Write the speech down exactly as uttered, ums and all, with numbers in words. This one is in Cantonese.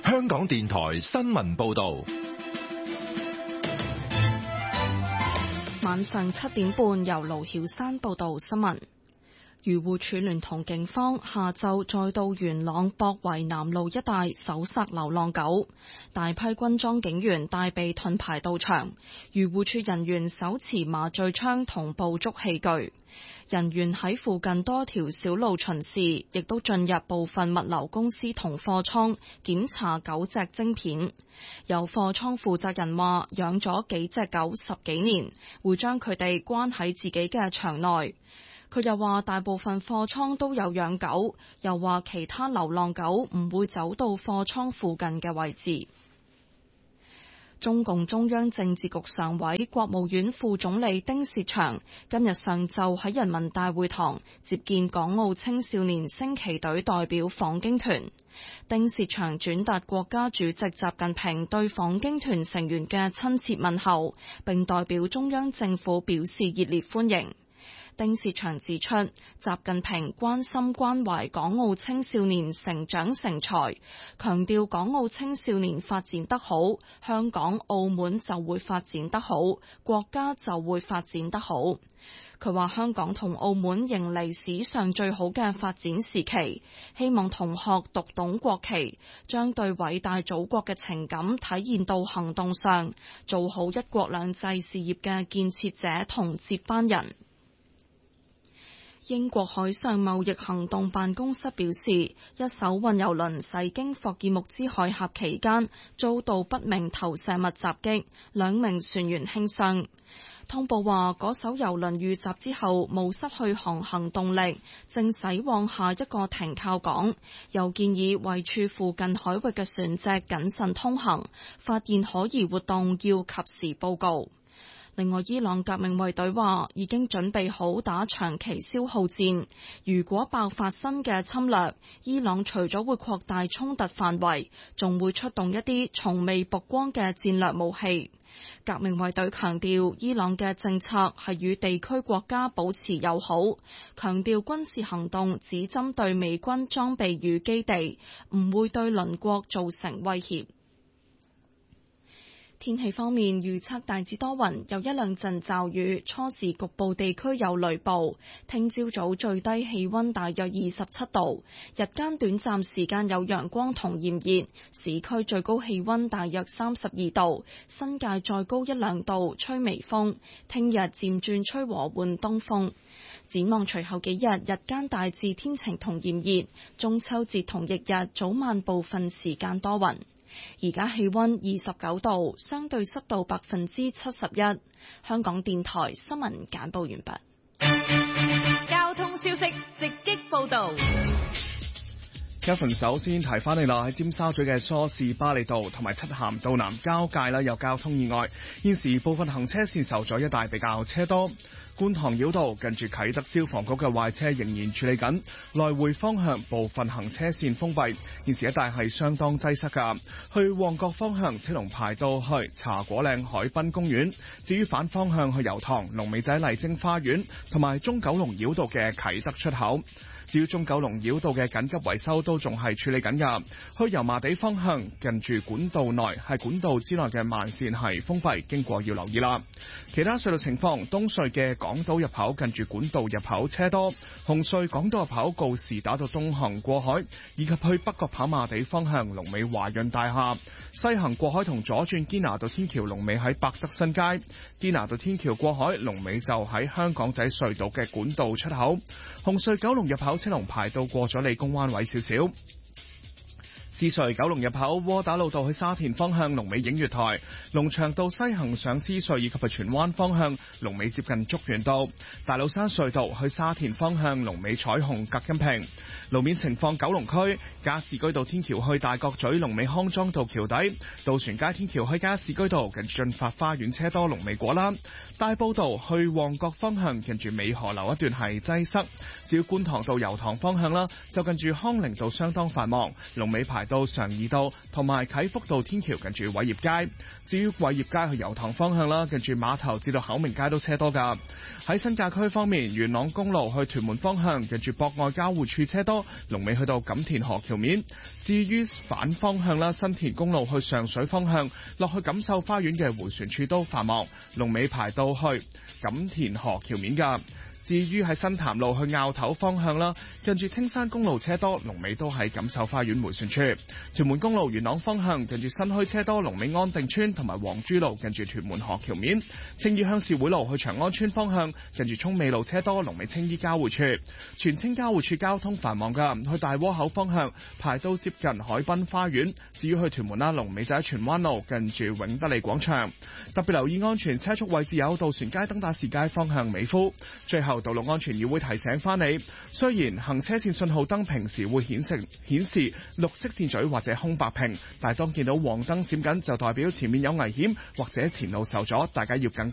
香港電台新聞報道。 晚上七點半，由盧曉山報道新聞。漁護署聯同警方下晝再到元朗博圍南路一帶搜殺流浪狗，大批軍裝警員帶備盾牌到場，漁護署人員手持麻醉槍同捕捉器具，人員喺附近多條小路巡視，亦都進入部分物流公司同貨倉檢查狗隻晶片。有貨倉負責人話，養咗幾隻狗十幾年，會將佢哋關喺自己嘅場內。佢又話大部分貨倉都有養狗，又話其他流浪狗唔會走到貨倉附近嘅位置。中共中央政治局常委、國務院副總理丁薛祥今日上晝喺人民大會堂接見港澳青少年升旗隊代表訪京團。丁薛祥轉達國家主席習近平對訪京團成員嘅親切問候，並代表中央政府表示熱烈歡迎。丁薛祥指出，習近平關心關懷港澳青少年成長成才，強調港澳青少年發展得好，香港、澳門就會發展得好，國家就會發展得好。佢話香港同澳門迎嚟史上最好嘅發展時期，希望同學讀懂國旗，將對偉大祖國嘅情感體現到行動上，做好一國兩制事業嘅建設者同接班人。英國海上貿易行動辦公室表示，一艘運油輪駛經霍爾木茲海峽期間遭到不明投射物襲擊，兩名船員輕傷。通報話，嗰艘油輪遇襲之後冇失去航行動力，正駛往下一個停靠港，又建議位處附近海域嘅船隻謹慎通行，發現可疑活動要及時報告。另外，伊朗革命衛隊話已經準備好打長期消耗戰，如果爆發新嘅侵略，伊朗除咗會擴大衝突範圍，仲會出動一啲從未曝光嘅戰略武器。革命衛隊強調，伊朗嘅政策係與地區國家保持友好，強調軍事行動只針對美軍裝備與基地，唔會對鄰國造成威脅。天氣方面，預測大致多雲，有一兩陣驟雨，初時局部地區有雷暴。聽朝早最低氣溫大約二十七度，日間短暫時間有陽光同炎熱，市區最高氣溫大約三十二度，新界再高一兩度，吹微風。聽日漸轉吹和緩東風。展望隨後幾日，日間大致天晴同炎熱，中秋節同翌日早晚部分時間多雲。而家氣溫二十九度，相對濕度百分之七十一。香港電台新聞簡報完畢。 交通消息直擊報道。 Kevin 首先提翻你啦，喺尖沙咀嘅梳士巴利道同埋漆咸道南交界啦，有交通意外，現時部分行車線受阻，一帶比較車多。觀塘繞道近住啟德消防局嘅壞車仍然處理緊，來回方向部分行車線封閉，現時一帶係相當擠塞噶。去旺角方向車龍排到去茶果嶺海濱公園，至於反方向去油塘、龍尾仔麗晶花園同埋中九龍繞道嘅啟德出口。至於中九龍繞道嘅緊急維修都仲係處理緊㗎。去油麻地方向近住管道內係管道之內嘅慢線係封閉，經過要留意啦。其他隧道情況，東隧嘅港島入口近住管道入口車多，紅隧港島入口告士打道東行過海，以及去北角跑馬地方向龍尾華潤大廈，西行過海同左轉堅拿道天橋龍尾喺百德新街，堅拿道天橋過海龍尾就喺香港仔隧道嘅管道出口，紅隧九龍入口車龍排到過咗理工灣位少少。獅隧九龍入口窩打老道去沙田方向龍尾映月台，龍翔道西行上獅隧以及去荃灣方向龍尾接近竹園道，大老山隧道去沙田方向龍尾彩虹隔音屏。路面情況，九龍區加士居道天橋去大角咀龍尾康莊道橋底，渡船街天橋去加士居道近住駿發花園車多龍尾果欄，大埔道去旺角方向近住美河樓一段係擠塞，至於觀塘道油塘方向啦，就近住康寧道相當繁忙，龍尾排到常怡道同埋啟福道天橋近住偉業街。至於偉業街去油塘方向啦，近住碼頭至到口明街都車多㗎。喺新界區方面，元朗公路去屯門方向近住博愛交匯處車多，龍尾去到錦田河橋面。至於反方向啦，新田公路去上水方向落去錦繡花園嘅迴旋處都繁忙，龍尾排到去錦田河橋面㗎。至於喺新潭路去坳頭方向啦，近住青山公路車多，龍尾都喺錦繡花園迴旋處。屯門公路元朗方向近住新墟車多，龍尾安定村同埋黃珠路近住屯門河橋面。青衣鄉事會路去長安村方向近住涌尾路車多，龍尾青衣交匯處。荃青交匯處交通繁忙㗎，去大窩口方向排到接近海濱花園。至於去屯門啦，龍尾就喺荃灣路近住永德利廣場。特別留意安全車速位置有渡船街、登打士街方向美孚。最後道路安全議會提醒翻你，雖然行車線信號燈平時會顯示顯示綠色箭嘴或者空白屏，但係當見到黃燈閃緊就代表前面有危險或者前路受阻，大家要更